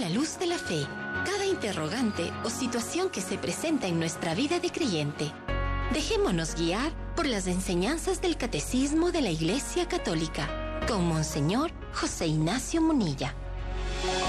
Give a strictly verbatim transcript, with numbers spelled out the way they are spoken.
la luz de la fe cada interrogante o situación que se presenta en nuestra vida de creyente. Dejémonos guiar por las enseñanzas del Catecismo de la Iglesia Católica con Monseñor José Ignacio Munilla.